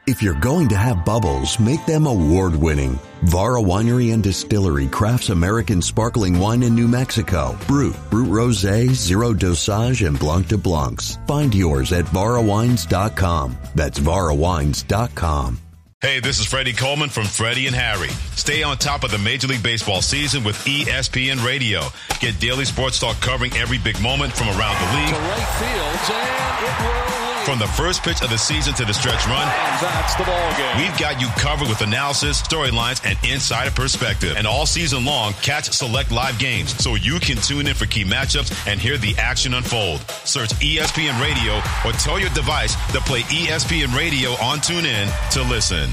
If you're going to have bubbles, make them award-winning. Vara Winery and Distillery crafts American sparkling wine in New Mexico. Brut Rosé, Zero Dosage, and Blanc de Blancs. Find yours at varawines.com. That's varawines.com. Hey, this is Freddie Coleman from Freddie and Harry. Stay on top of the Major League Baseball season with ESPN Radio. Get daily sports talk covering every big moment from around the league. To right field, and it will lead. From the first pitch of the season to the stretch run, And that's the ball game. we've got you covered with analysis, storylines, and insider perspective. And all season long, catch select live games so you can tune in for key matchups and hear the action unfold. Search ESPN Radio or tell your device to play ESPN Radio on TuneIn to listen.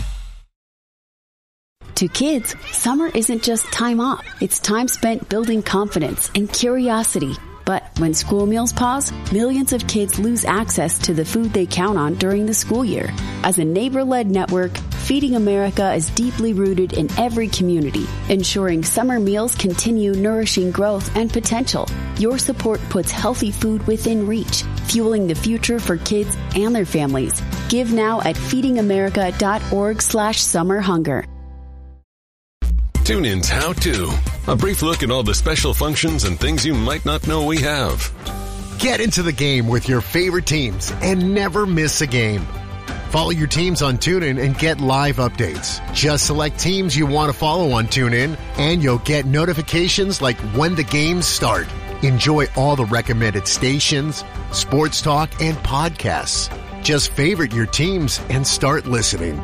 To kids, summer isn't just time off. It's time spent building confidence and curiosity. But when school meals pause, millions of kids lose access to the food they count on during the school year. As a neighbor-led network, Feeding America is deeply rooted in every community, ensuring summer meals continue nourishing growth and potential. Your support puts healthy food within reach, fueling the future for kids and their families. Give now at feedingamerica.org/summerhunger. TuneIn's How To. A brief look at all the special functions and things you might not know we have. Get into the game with your favorite teams and never miss a game. Follow your teams on TuneIn and get live updates. Just select teams you want to follow on TuneIn and you'll get notifications like when the games start. Enjoy all the recommended stations, sports talk, and podcasts. Just favorite your teams and start listening.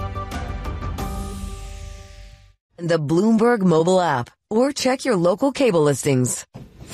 The Bloomberg mobile app, or check your local cable listings.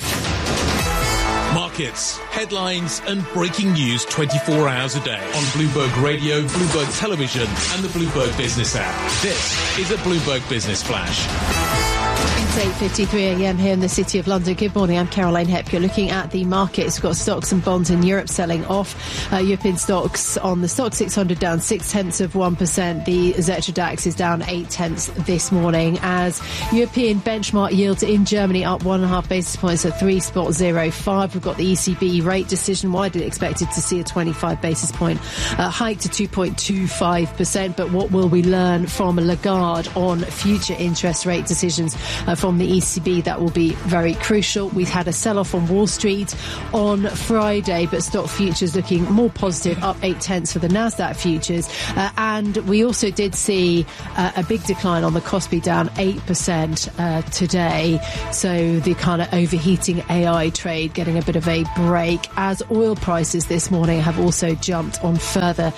Markets, headlines, and breaking news 24 hours a day on Bloomberg Radio, Bloomberg Television, and the Bloomberg Business app. This is a Bloomberg Business Flash. It's 8:53 a.m. here in the City of London. Good morning, I'm Caroline Hep. You're looking at the markets. We've got stocks and bonds in Europe selling off. European stocks on the stock 600 down 0.6%. The Xetra DAX is down 0.8 this morning, as European benchmark yields in Germany up 1.5 basis points at 3.05. We've got the ECB rate decision, widely expected to see a 25 basis point hike to 2.25%. But what will we learn from Lagarde on future interest rate decisions from the ECB? That will be very crucial. We've had a sell-off on Wall Street on Friday, but stock futures looking more positive, up 0.8 for the Nasdaq futures. And we also did see a big decline on the Kospi, down 8% today. So the kind of overheating AI trade getting a bit of a break, as oil prices this morning have also jumped on further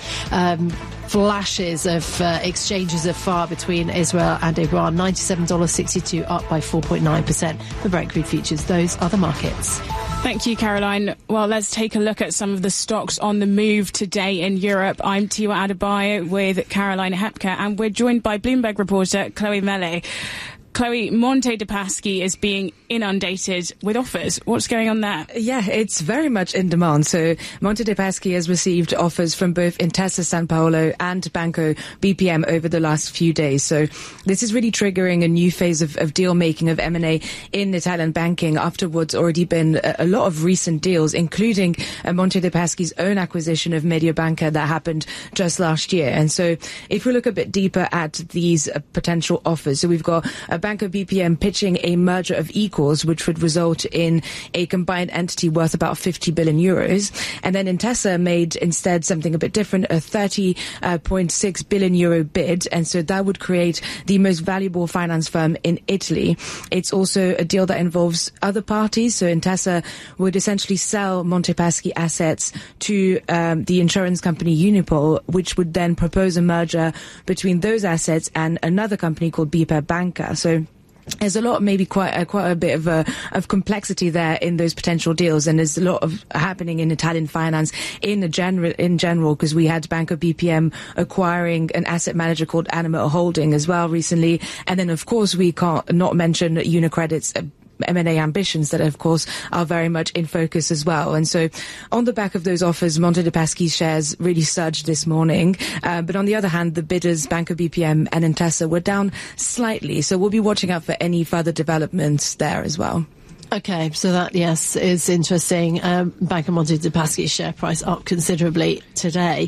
flashes of exchanges of fire between Israel and Iran. $97.62, up by 4.9% for Brent crude futures. Those are the markets. Thank you, Caroline. Well, let's take a look at some of the stocks on the move today in Europe. I'm Tiwa Adebayo with Caroline Hepker, and we're joined by Bloomberg reporter Chloe Mele. Chloe, Monte dei Paschi is being inundated with offers. What's going on there? Yeah, it's very much in demand. So Monte dei Paschi has received offers from both Intesa Sanpaolo and Banco BPM over the last few days. So this is really triggering a new phase of deal making, of M&A in Italian banking, after what's already been a lot of recent deals, including Monte dei Paschi's own acquisition of Mediobanca that happened just last year. And so if we look a bit deeper at these potential offers, so we've got Banco BPM pitching a merger of equals, which would result in a combined entity worth about 50 billion euros. And then Intesa made instead something a bit different, a 30.6 billion euro bid. And so that would create the most valuable finance firm in Italy. It's also a deal that involves other parties. So Intesa would essentially sell Monte Paschi assets to the insurance company Unipol, which would then propose a merger between those assets and another company called BPER Banca. So there's a lot, maybe quite a bit of complexity there in those potential deals, and there's a lot of happening in Italian finance in general, because we had Banco BPM acquiring an asset manager called Anima Holding as well recently, and then of course we can't not mention UniCredit's M&A ambitions that, of course, are very much in focus as well. And so on the back of those offers, Monte dei Paschi's shares really surged this morning. But on the other hand, the bidders, Banco BPM and Intesa, were down slightly. So we'll be watching out for any further developments there as well. Okay, so that, yes, is interesting. Banco Monte dei Paschi's share price up considerably today.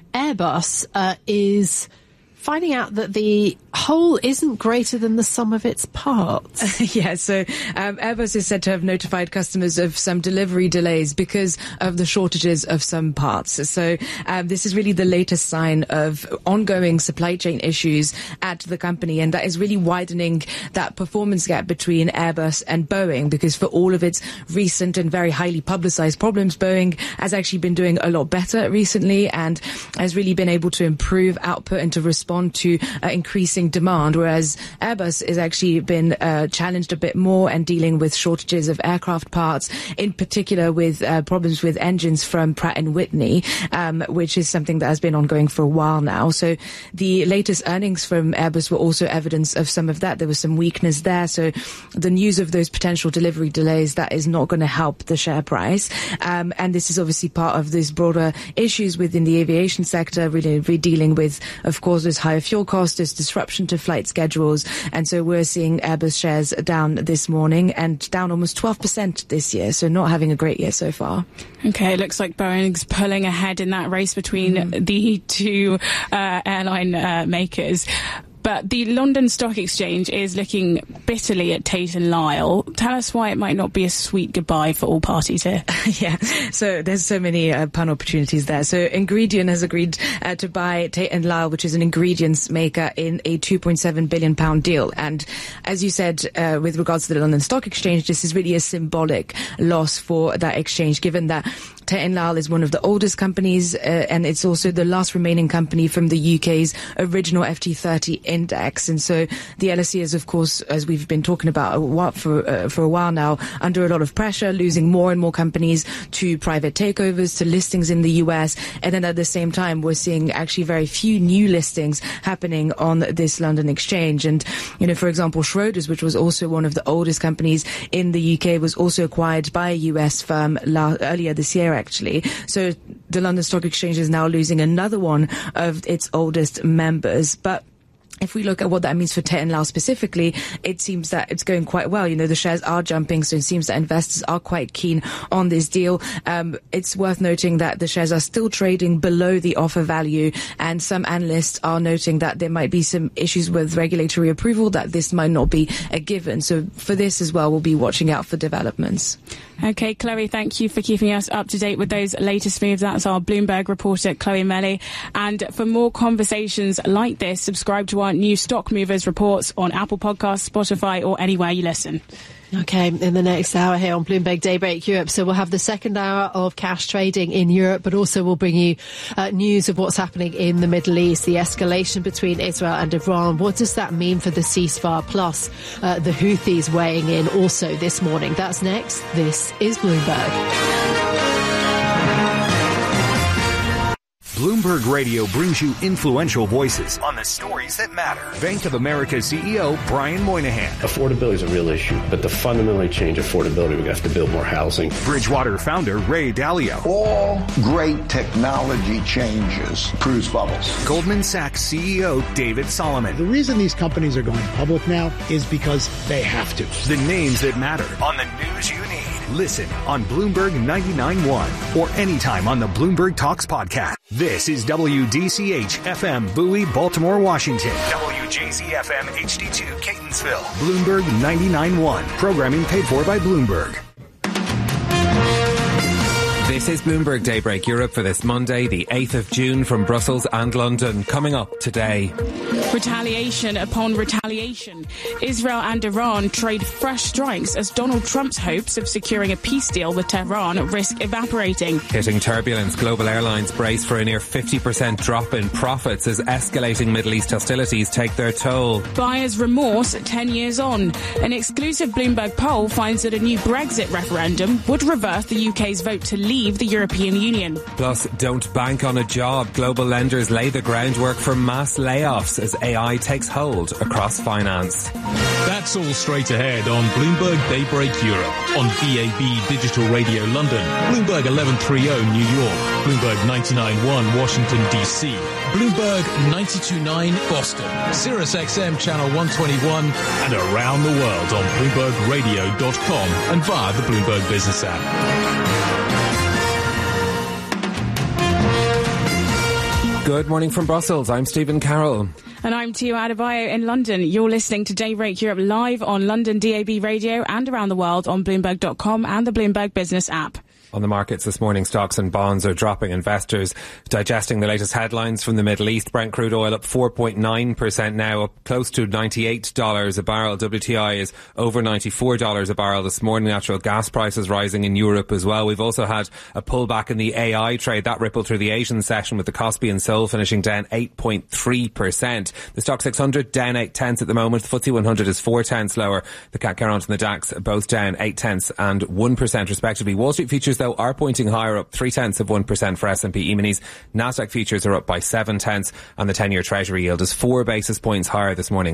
Airbus is finding out that the whole isn't greater than the sum of its parts. Yeah, so Airbus is said to have notified customers of some delivery delays because of the shortages of some parts. So this is really the latest sign of ongoing supply chain issues at the company, and that is really widening that performance gap between Airbus and Boeing, because for all of its recent and very highly publicized problems, Boeing has actually been doing a lot better recently and has really been able to improve output and to respond to increasing demand, whereas Airbus has actually been challenged a bit more and dealing with shortages of aircraft parts, in particular with problems with engines from Pratt & Whitney, which is something that has been ongoing for a while now. So the latest earnings from Airbus were also evidence of some of that. There was some weakness there. So the news of those potential delivery delays, that is not going to help the share price. And this is obviously part of these broader issues within the aviation sector, really dealing with, of course, there's higher fuel costs, there's disruption to flight schedules. And so we're seeing Airbus shares down this morning and down almost 12% this year. So not having a great year so far. Okay, it looks like Boeing's pulling ahead in that race between the two airline makers. But the London Stock Exchange is looking bitterly at Tate & Lyle. Tell us why it might not be a sweet goodbye for all parties here. Yeah, so there's so many pun opportunities there. So Ingredion has agreed to buy Tate & Lyle, which is an ingredients maker, in a £2.7 billion deal. And as you said, with regards to the London Stock Exchange, this is really a symbolic loss for that exchange, given that Tate & Lyle is one of the oldest companies, and it's also the last remaining company from the UK's original FT30 index. And so the LSE is, of course, as we've been talking about for a while now, under a lot of pressure, losing more and more companies to private takeovers, to listings in the US. And then at the same time, we're seeing actually very few new listings happening on this London exchange. And, you know, for example, Schroders, which was also one of the oldest companies in the UK, was also acquired by a US firm earlier this year, actually. So the London Stock Exchange is now losing another one of its oldest members. But if we look at what that means for Tate & Lyle specifically, it seems that it's going quite well. You know, the shares are jumping, so it seems that investors are quite keen on this deal. It's worth noting that the shares are still trading below the offer value, and some analysts are noting that there might be some issues with regulatory approval, that this might not be a given. So for this as well, we'll be watching out for developments. Okay, Chloe, thank you for keeping us up to date with those latest moves. That's our Bloomberg reporter, Chloe Melly. And for more conversations like this, subscribe to our new Stock Movers reports on Apple Podcasts, Spotify, or anywhere you listen. Okay, in the next hour here on Bloomberg Daybreak Europe, so we'll have the second hour of cash trading in Europe, but also we'll bring you news of what's happening in the Middle East, the escalation between Israel and Iran. What does that mean for the ceasefire? Plus, the Houthis weighing in also this morning. That's next. This is Bloomberg. Bloomberg Radio brings you influential voices on the stories that matter. Bank of America CEO Brian Moynihan. Affordability is a real issue, but to fundamentally change affordability, we have to build more housing. Bridgewater founder Ray Dalio. All great technology changes produce bubbles. Goldman Sachs CEO David Solomon. The reason these companies are going public now is because they have to. The names that matter on the news you need. Listen on Bloomberg 99.1 or anytime on the Bloomberg Talks podcast. This is WDCH-FM Bowie, Baltimore, Washington. WJZ-FM HD2 Catonsville. Bloomberg 99.1. Programming paid for by Bloomberg. This is Bloomberg Daybreak Europe for this Monday, the 8th of June, from Brussels and London. Coming up today. Retaliation upon retaliation. Israel and Iran trade fresh strikes as Donald Trump's hopes of securing a peace deal with Tehran risk evaporating. Hitting turbulence, global airlines brace for a near 50% drop in profits as escalating Middle East hostilities take their toll. Buyer's remorse 10 years on. An exclusive Bloomberg poll finds that a new Brexit referendum would reverse the UK's vote to leave the European Union. Plus, don't bank on a job. Global lenders lay the groundwork for mass layoffs as AI takes hold across finance. That's all straight ahead on Bloomberg Daybreak Europe, on DAB Digital Radio London, Bloomberg 1130 New York, Bloomberg 99.1 Washington DC, Bloomberg 92.9 Boston, Sirius XM Channel 121, and around the world on BloombergRadio.com and via the Bloomberg Business app. Good morning from Brussels. I'm Stephen Carroll. And I'm Tio Adebayo in London. You're listening to Daybreak Europe live on London DAB radio and around the world on Bloomberg.com and the Bloomberg Business app. On the markets this morning, stocks and bonds are dropping. Investors digesting the latest headlines from the Middle East. Brent crude oil up 4.9% now, up close to $98 a barrel. WTI is over $94 a barrel this morning. Natural gas prices rising in Europe as well. We've also had a pullback in the AI trade. That rippled through the Asian session with the Kospi and Seoul finishing down 8.3%. The Stock 600 down 0.8 at the moment. The FTSE 100 is 0.4 lower. The CAC 40 and the DAX both down 0.8 and 1% respectively. Wall Street futures though are pointing higher, up 0.3% for S&P E-minis. Nasdaq futures are up by 0.7 and the 10-year Treasury yield is 4 basis points higher this morning,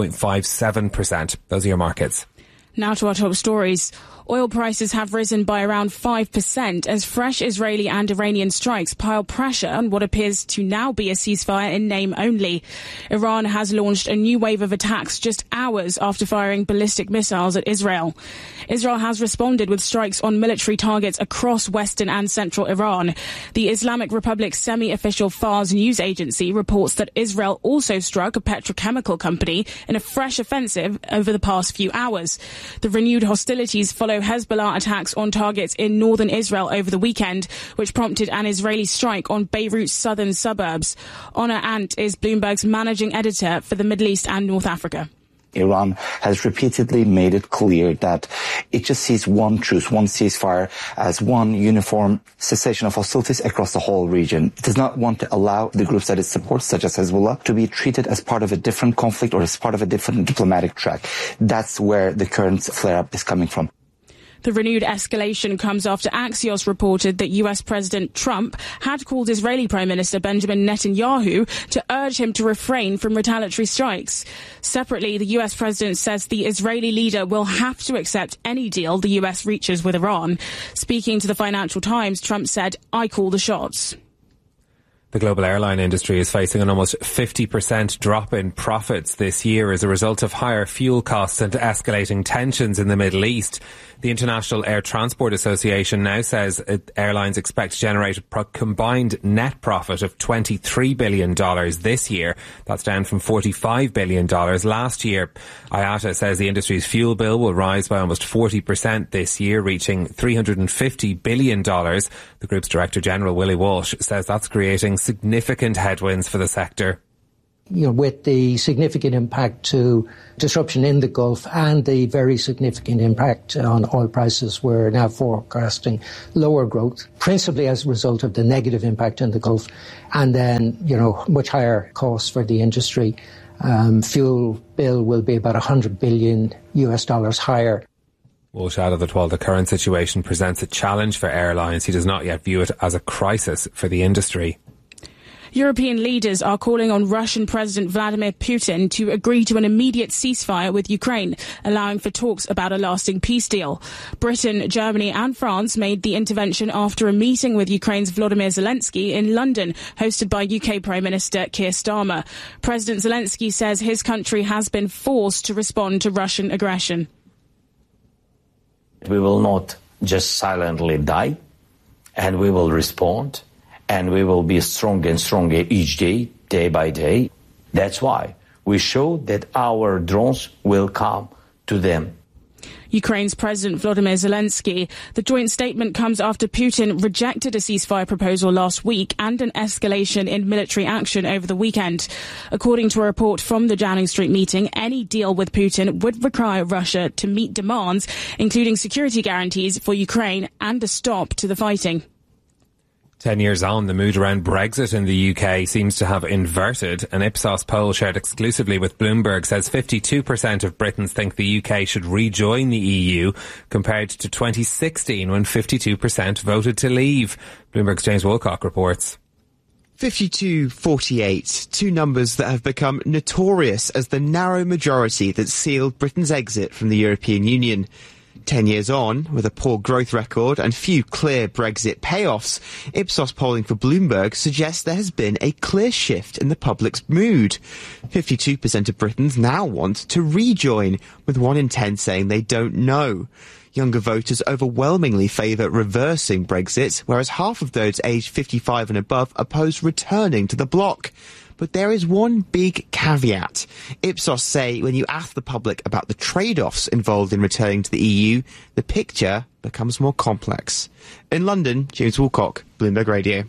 4.57%. Those are your markets. Now to our top stories. Oil prices have risen by around 5% as fresh Israeli and Iranian strikes pile pressure on what appears to now be a ceasefire in name only. Iran has launched a new wave of attacks just hours after firing ballistic missiles at Israel. Israel has responded with strikes on military targets across western and central Iran. The Islamic Republic's semi-official Fars news agency reports that Israel also struck a petrochemical company in a fresh offensive over the past few hours. The renewed hostilities follow Hezbollah attacks on targets in northern Israel over the weekend, which prompted an Israeli strike on Beirut's southern suburbs. Honor Ant is Bloomberg's managing editor for the Middle East and North Africa. Iran has repeatedly made it clear that it just sees one truce, one ceasefire as one uniform cessation of hostilities across the whole region. It does not want to allow the groups that it supports, such as Hezbollah, to be treated as part of a different conflict or as part of a different diplomatic track. That's where the current flare-up is coming from. The renewed escalation comes after Axios reported that US President Trump had called Israeli Prime Minister Benjamin Netanyahu to urge him to refrain from retaliatory strikes. Separately, the US President says the Israeli leader will have to accept any deal the US reaches with Iran. Speaking to the Financial Times, Trump said, "I call the shots." The global airline industry is facing an almost 50% drop in profits this year as a result of higher fuel costs and escalating tensions in the Middle East. The International Air Transport Association now says airlines expect to generate a combined net profit of $23 billion this year. That's down from $45 billion last year. IATA says the industry's fuel bill will rise by almost 40% this year, reaching $350 billion. The group's Director General, Willie Walsh, says that's creating significant headwinds for the sector. You know, with the significant impact to disruption in the Gulf and the very significant impact on oil prices, we're now forecasting lower growth, principally as a result of the negative impact in the Gulf, and then, you know, much higher costs for the industry. Fuel bill will be about $100 billion higher. Walsh added that while the current situation presents a challenge for airlines, he does not yet view it as a crisis for the industry. European leaders are calling on Russian President Vladimir Putin to agree to an immediate ceasefire with Ukraine, allowing for talks about a lasting peace deal. Britain, Germany and France made the intervention after a meeting with Ukraine's Volodymyr Zelensky in London, hosted by UK Prime Minister Keir Starmer. President Zelensky says his country has been forced to respond to Russian aggression. We will not just silently die, and we will respond. And we will be stronger and stronger each day, day by day. That's why we show that our drones will come to them. Ukraine's President Volodymyr Zelensky. The joint statement comes after Putin rejected a ceasefire proposal last week and an escalation in military action over the weekend. According to a report from the Downing Street meeting, any deal with Putin would require Russia to meet demands, including security guarantees for Ukraine and a stop to the fighting. 10 years on, the mood around Brexit in the UK seems to have inverted. An Ipsos poll shared exclusively with Bloomberg says 52% of Britons think the UK should rejoin the EU, compared to 2016 when 52% voted to leave. Bloomberg's James Woolcock reports. 52-48, two numbers that have become notorious as the narrow majority that sealed Britain's exit from the European Union. 10 years on, with a poor growth record and few clear Brexit payoffs, Ipsos polling for Bloomberg suggests there has been a clear shift in the public's mood. 52% of Britons now want to rejoin, with 1 in 10 saying they don't know. Younger voters overwhelmingly favour reversing Brexit, whereas half of those aged 55 and above oppose returning to the bloc. But there is one big caveat. Ipsos say when you ask the public about the trade-offs involved in returning to the EU, the picture becomes more complex. In London, James Woolcock, Bloomberg Radio.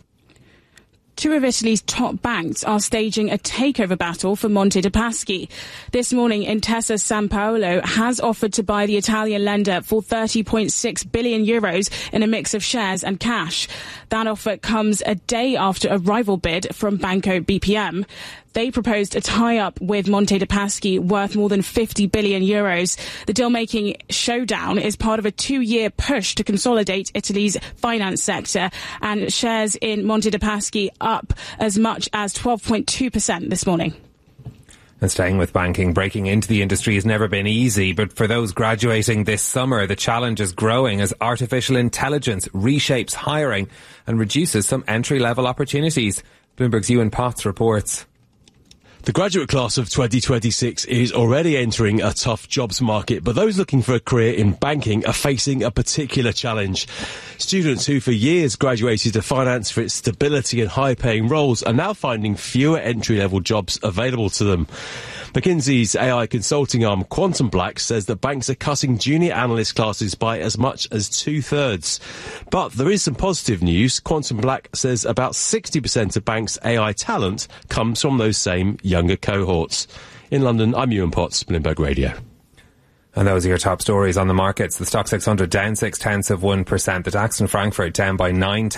Two of Italy's top banks are staging a takeover battle for Monte dei Paschi. This morning, Intesa Sanpaolo has offered to buy the Italian lender for €30.6 billion in a mix of shares and cash. That offer comes a day after a rival bid from Banco BPM. They proposed a tie-up with Monte dei Paschi worth more than €50 billion. The deal-making showdown is part of a 2-year push to consolidate Italy's finance sector, and shares in Monte dei Paschi up as much as 12.2% this morning. And staying with banking, breaking into the industry has never been easy, but for those graduating this summer, the challenge is growing as artificial intelligence reshapes hiring and reduces some entry-level opportunities. Bloomberg's Ewan Potts reports. The graduate class of 2026 is already entering a tough jobs market, but those looking for a career in banking are facing a particular challenge. Students who for years graduated to finance for its stability and high-paying roles are now finding fewer entry-level jobs available to them. McKinsey's AI consulting arm Quantum Black says that banks are cutting junior analyst classes by as much as 2/3. But there is some positive news. Quantum Black says about 60% of banks' AI talent comes from those same younger cohorts. In London, I'm Ewan Potts, Bloomberg Radio. And those are your top stories on the markets. The Stock 600 down 0.6%. The DAX in Frankfurt down by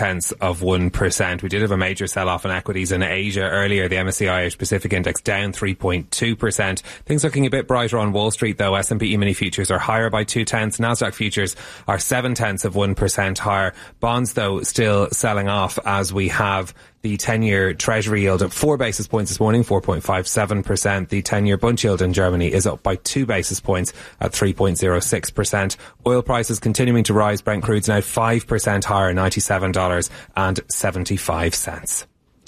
0.9%. We did have a major sell-off in equities in Asia earlier. The MSCI Asia Pacific Index down 3.2%. Things looking a bit brighter on Wall Street though. S&P E-mini futures are higher by 0.2. Nasdaq futures are 0.7% higher. Bonds though still selling off as we have the 10-year Treasury yield up 4 basis points this morning, 4.57%. The 10-year Bund yield in Germany is up by 2 basis points at 3.06%. Oil prices continuing to rise. Brent crude's now 5% higher, $97.75.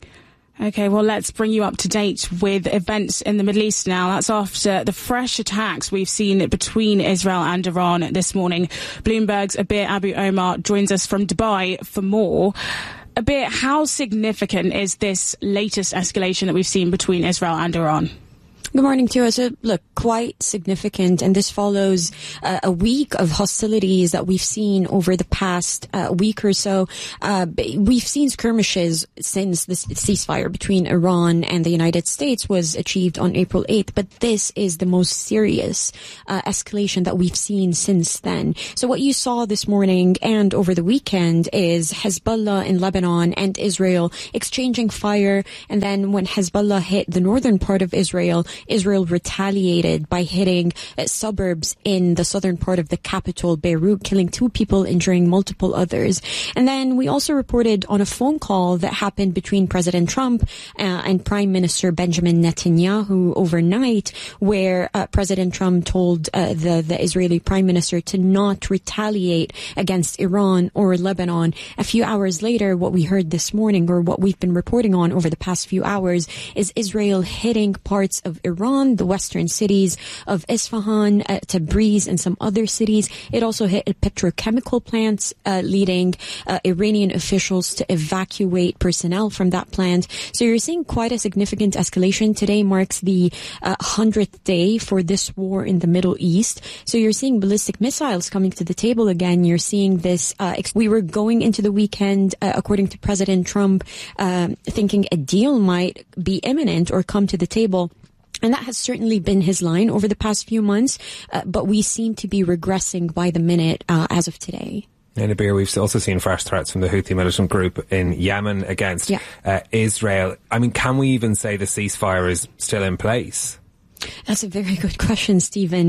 OK, well, let's bring you up to date with events in the Middle East now. That's after the fresh attacks we've seen between Israel and Iran this morning. Bloomberg's Abir Abu Omar joins us from Dubai for more. Abir, how significant is this latest escalation that we've seen between Israel and Iran? Good morning to you. So, look, quite significant, and this follows a week of hostilities that we've seen over the past week or so. We've seen skirmishes since the ceasefire between Iran and the United States was achieved on April 8th, but this is the most serious escalation that we've seen since then. So what you saw this morning and over the weekend is Hezbollah in Lebanon and Israel exchanging fire, and then when Hezbollah hit the northern part of Israel retaliated by hitting suburbs in the southern part of the capital, Beirut, killing 2 people, injuring multiple others. And then we also reported on a phone call that happened between President Trump and Prime Minister Benjamin Netanyahu overnight, where President Trump told the Israeli Prime Minister to not retaliate against Iran or Lebanon. A few hours later, what we heard this morning, or what we've been reporting on over the past few hours, is Israel hitting parts of Iran, the western cities of Isfahan, Tabriz, and some other cities. It also hit petrochemical plants, leading Iranian officials to evacuate personnel from that plant. So you're seeing quite a significant escalation. Today marks the 100th day for this war in the Middle East. So you're seeing ballistic missiles coming to the table again. You're seeing this. We were going into the weekend, according to President Trump, thinking a deal might be imminent or come to the table. And that has certainly been his line over the past few months, but we seem to be regressing by the minute as of today. In Abir, we've also seen fresh threats from the Houthi militant group in Yemen against Israel. I mean, can we even say the ceasefire is still in place? That's a very good question, Stephen.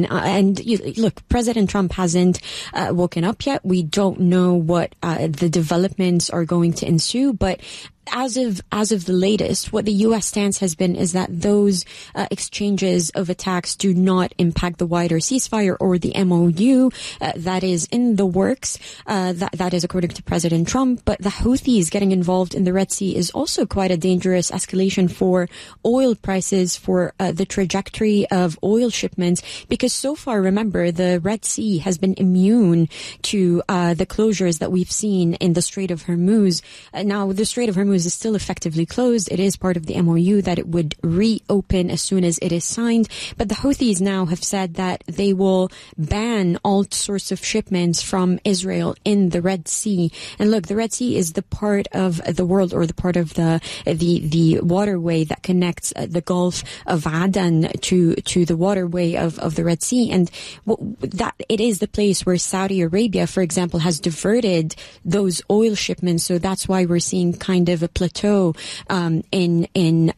Look, President Trump hasn't woken up yet. We don't know what the developments are going to ensue, but as of the latest, what the U.S. stance has been is that those exchanges of attacks do not impact the wider ceasefire or the MOU that is in the works. That is according to President Trump. But the Houthis getting involved in the Red Sea is also quite a dangerous escalation for oil prices, for the trajectory of oil shipments, because so far, remember, the Red Sea has been immune to the closures that we've seen in the Strait of Hormuz. Now, the Strait of Hormuz is still effectively closed. It is part of the MOU that it would reopen as soon as it is signed. But the Houthis now have said that they will ban all sorts of shipments from Israel in the Red Sea. And look, the Red Sea is the part of the world, or the part of the waterway that connects the Gulf of Aden to the waterway of the Red Sea. And that it is the place where Saudi Arabia, for example, has diverted those oil shipments. So that's why we're seeing kind of a plateau in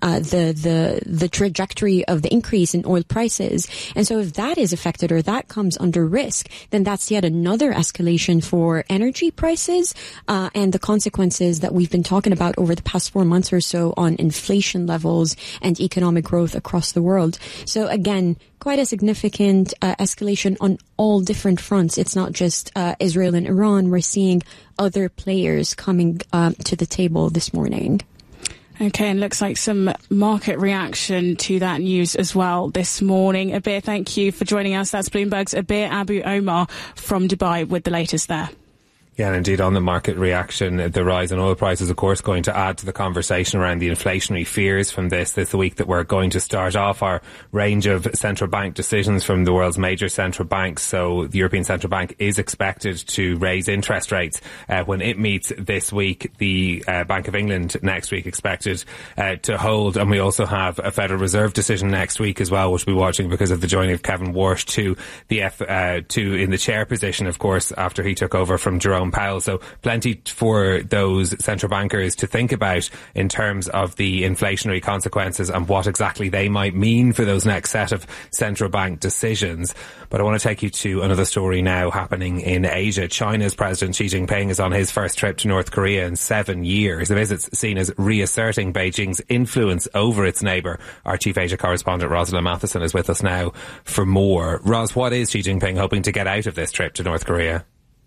the trajectory of the increase in oil prices. And so if that is affected, or that comes under risk, then that's yet another escalation for energy prices and the consequences that we've been talking about over the past 4 months or so on inflation levels and economic growth across the world. So again, quite a significant escalation on all different fronts. It's not just Israel and Iran. We're seeing other players coming to the table this morning. Okay, and looks like some market reaction to that news as well this morning. Abir, thank you for joining us. That's Bloomberg's Abir Abu Omar from Dubai with the latest there. Yeah, and indeed on the market reaction, the rise in oil prices, of course, going to add to the conversation around the inflationary fears from this week that we're going to start off our range of central bank decisions from the world's major central banks. So the European Central Bank is expected to raise interest rates when it meets this week. The Bank of England next week expected to hold. And we also have a Federal Reserve decision next week as well, which we'll be watching because of the joining of Kevin Warsh to the in the chair position, of course, after he took over from Jerome Powell. So plenty for those central bankers to think about in terms of the inflationary consequences and what exactly they might mean for those next set of central bank decisions. But I want to take you to another story now happening in Asia. China's President Xi Jinping is on his first trip to North Korea in 7 years. The visit's seen as reasserting Beijing's influence over its neighbour. Our Chief Asia correspondent Rosalind Matheson is with us now for more. Ros, what is Xi Jinping hoping to get out of this trip to North Korea?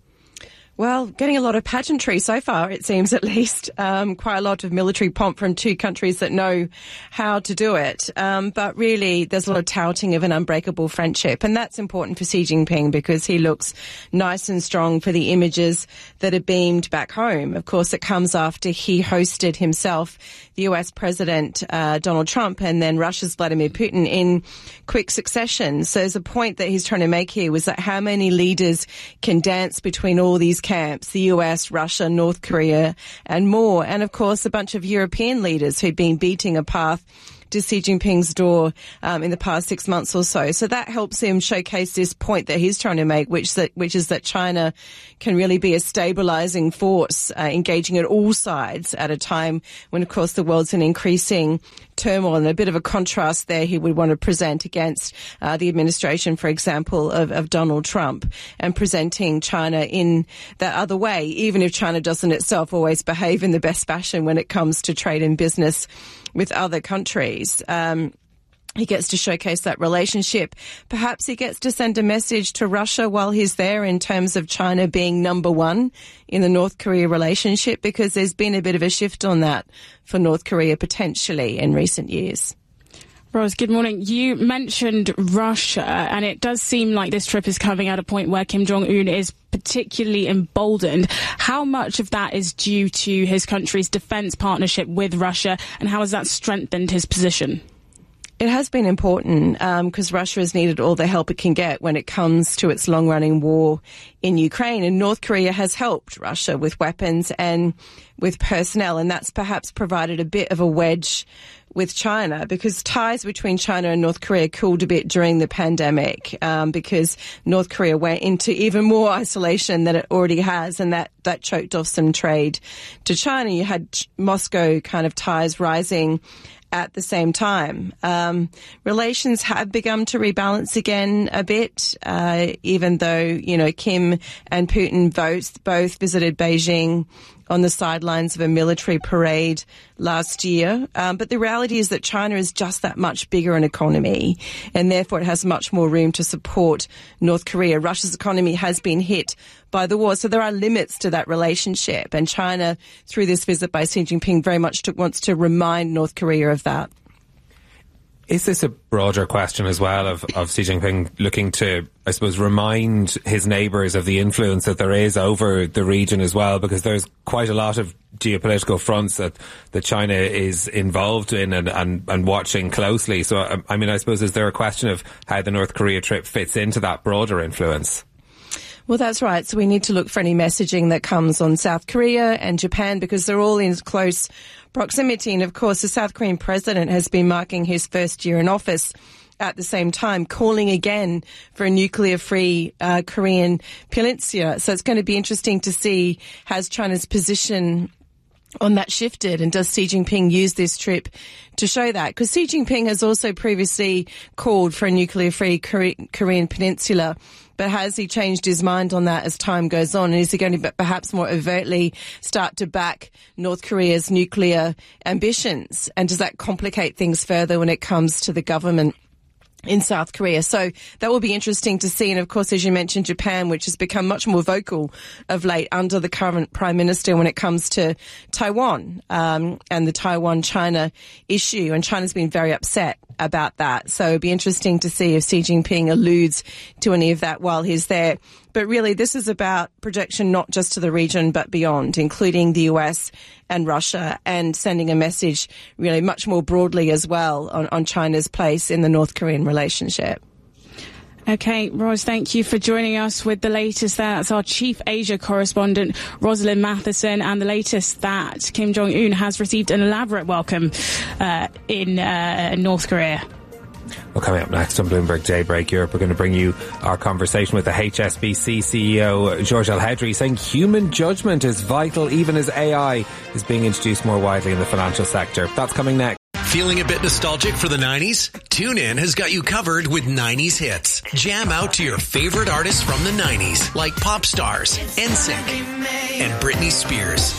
Well, getting a lot of pageantry so far, it seems, at least. Quite a lot of military pomp from two countries that know how to do it. But really, there's a lot of touting of an unbreakable friendship. And that's important for Xi Jinping because he looks nice and strong for the images that are beamed back home. Of course, it comes after he hosted himself, the US President Donald Trump, and then Russia's Vladimir Putin in quick succession. So there's a point that he's trying to make here was that how many leaders can dance between all these camps, the US, Russia, North Korea, and more. And of course, a bunch of European leaders who've been beating a path to Xi Jinping's door in the past 6 months or so. So that helps him showcase this point that he's trying to make, which is that China can really be a stabilizing force, engaging at all sides at a time when, of course, the world's in increasing turmoil. And a bit of a contrast there he would want to present against the administration, for example, of Donald Trump, and presenting China in that other way, even if China doesn't itself always behave in the best fashion when it comes to trade and business with other countries. He gets to showcase that relationship. Perhaps he gets to send a message to Russia while he's there in terms of China being number one in the North Korea relationship, because there's been a bit of a shift on that for North Korea potentially in recent years. Ros, good morning. You mentioned Russia, and it does seem like this trip is coming at a point where Kim Jong-un is particularly emboldened. How much of that is due to his country's defence partnership with Russia, and how has that strengthened his position? It has been important because Russia has needed all the help it can get when it comes to its long-running war in Ukraine. And North Korea has helped Russia with weapons and with personnel, and that's perhaps provided a bit of a wedge with China, because ties between China and North Korea cooled a bit during the pandemic because North Korea went into even more isolation than it already has, and that choked off some trade to China. You had Moscow kind of ties rising at the same time. Relations have begun to rebalance again a bit, even though, Kim and Putin both visited Beijing on the sidelines of a military parade last year. But the reality is that China is just that much bigger an economy, and therefore it has much more room to support North Korea. Russia's economy has been hit by the war, so there are limits to that relationship. And China, through this visit by Xi Jinping, very much wants to remind North Korea of that. Is this a broader question as well of Xi Jinping looking to, I suppose, remind his neighbours of the influence that there is over the region as well? Because there's quite a lot of geopolitical fronts that China is involved in and watching closely. So, I mean, I suppose, is there a question of how the North Korea trip fits into that broader influence? Well, that's right. So we need to look for any messaging that comes on South Korea and Japan, because they're all in close proximity. And of course, the South Korean president has been marking his first year in office at the same time, calling again for a nuclear-free Korean peninsula. So it's going to be interesting to see, has China's position on that shifted, and does Xi Jinping use this trip to show that? Because Xi Jinping has also previously called for a nuclear-free Korean peninsula, but has he changed his mind on that as time goes on? And is he going to perhaps more overtly start to back North Korea's nuclear ambitions? And does that complicate things further when it comes to the government in South Korea? So that will be interesting to see. And of course, as you mentioned, Japan, which has become much more vocal of late under the current Prime Minister when it comes to Taiwan and the Taiwan-China issue. And China's been very upset about that. So it'll be interesting to see if Xi Jinping alludes to any of that while he's there. But really, this is about projection not just to the region, but beyond, including the US and Russia, and sending a message really much more broadly as well on China's place in the North Korean relationship. Okay, Ros, thank you for joining us with the latest. That's our chief Asia correspondent, Rosalind Matheson, and the latest that Kim Jong-un has received an elaborate welcome in North Korea. Well, coming up next on Bloomberg Daybreak Europe, we're going to bring you our conversation with the HSBC CEO, George El-Hedry, saying human judgment is vital even as AI is being introduced more widely in the financial sector. That's coming next. Feeling a bit nostalgic for the 90s? TuneIn has got you covered with 90s hits. Jam out to your favorite artists from the 90s, like pop stars, NSYNC, and Britney Spears.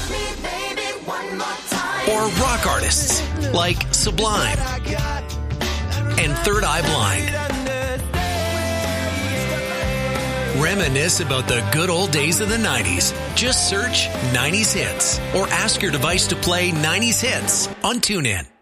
Or rock artists, like Sublime and Third Eye Blind. Reminisce about the good old days of the 90s. Just search 90s hits or ask your device to play 90s hits on TuneIn.